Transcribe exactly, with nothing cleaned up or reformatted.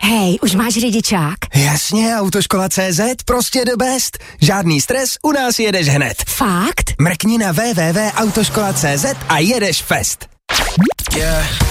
Hej, už máš řidičák? Jasně, Autoškola tečka cé zet, prostě the best. Žádný stres, u nás jedeš hned. Fakt? Mrkni na w w w tečka autoškola tečka cé zet a jedeš fest. Yeah.